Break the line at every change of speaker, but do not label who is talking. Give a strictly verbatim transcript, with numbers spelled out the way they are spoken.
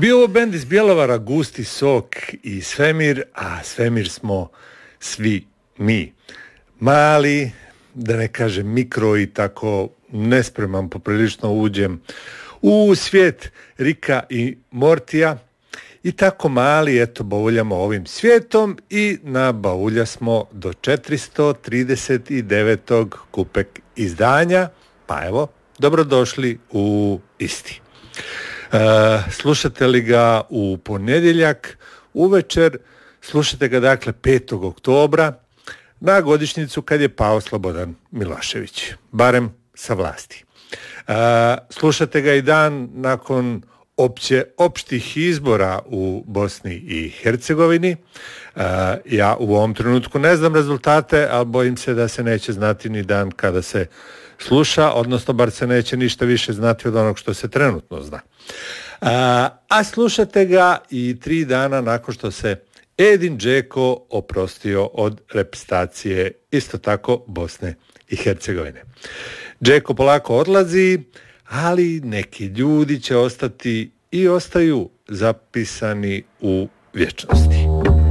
Bio ovo bend iz Bjelovara, Gusti sok i Svemir, a Svemir smo svi mi. Mali, da ne kažem mikro i tako nespreman poprilično uđem u svijet Rika i Mortija i tako mali, eto, bauljamo ovim svijetom i na baulja smo do četiristo trideset devetog kupek izdanja, pa evo, dobrodošli u isti. Uh, slušate li ga u ponedjeljak uvečer, slušate ga dakle petog oktobra na godišnjicu kad je pao Slobodan Milošević, barem sa vlasti. Uh, slušate ga i dan nakon opće opštih izbora u Bosni i Hercegovini. Uh, ja u ovom trenutku ne znam rezultate, ali bojim se da se neće znati ni dan kada se sluša, odnosno bar se neće ništa više znati od onog što se trenutno zna. A, a slušate ga i tri dana nakon što se Edin Džeko oprostio od reprezentacije isto tako Bosne i Hercegovine. Džeko polako odlazi, ali neki ljudi će ostati i ostaju zapisani u vječnost.